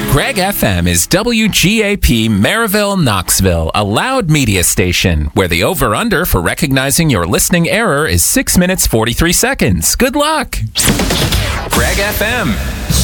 Greg FM is WGAP Maryville, Knoxville, a loud media station where the over-under for recognizing your listening error is 6 minutes 43 seconds. Good luck. Greg FM.